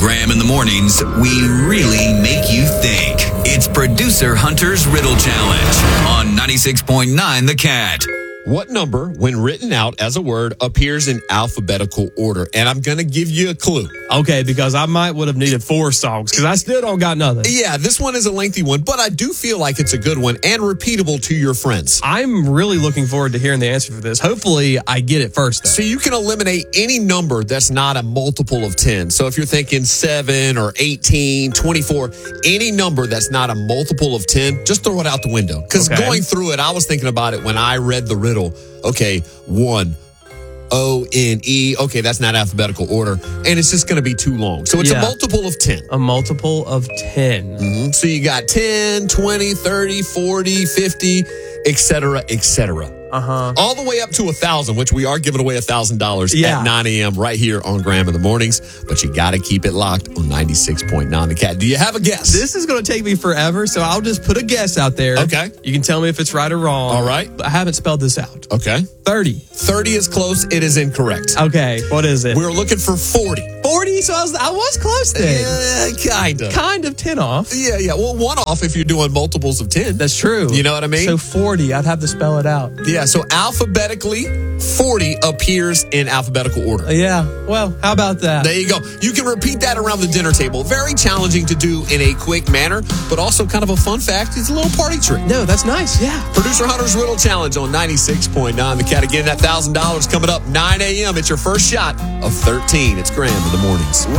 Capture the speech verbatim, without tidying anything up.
Graham in the Mornings, we really make you think. It's Producer Hunter's Riddle Challenge on ninety-six point nine The Cat. What number, when written out as a word, appears in alphabetical order? And I'm going to give you a clue. Okay, because I might would have needed four songs because I still don't got nothing. Yeah, this one is a lengthy one, but I do feel like it's a good one and repeatable to your friends. I'm really looking forward to hearing the answer for this. Hopefully, I get it first, though. So you can eliminate any number that's not a multiple of ten. So if you're thinking seven or eighteen, twenty-four, any number that's not a multiple of ten, just throw it out the window. Because Okay. going through it, I was thinking about it when I read the riddle. Okay, one, O N E. Okay, that's not alphabetical order. And it's just going to be too long. So it's Yeah. a multiple of ten. A multiple of ten. Mm-hmm. So you got ten, twenty, thirty, forty, fifty, et cetera, et cetera. Uh-huh. All the way up to a thousand, which we are giving away a thousand dollars Yeah. at nine a.m. right here on Graham in the Mornings. But you got to keep it locked on ninety-six point nine The Cat. Do you have a guess? This is going to take me forever, so I'll just put a guess out there. Okay. You can tell me if it's right or wrong. All right. I haven't spelled this out. Okay. thirty. thirty is close. It is incorrect. Okay, what is it? We're looking for forty. forty, so I was, I was close then. Yeah, kind of. Kind of ten off. Yeah, yeah. Well, one off if you're doing multiples of ten. That's true. You know what I mean? So forty, I'd have to spell it out. Yeah, so alphabetically, forty appears in alphabetical order. Yeah, well, how about that? There you go. You can repeat that around the dinner table. Very challenging to do in a quick manner, but also kind of a fun fact. It's a little party trick. No, that's nice, yeah. Producer Hunter's Riddle Challenge on ninety-six point nine The Cat. Again, that one thousand dollars coming up nine a.m. It's your first shot of thirteen. It's Graham in the Mornings.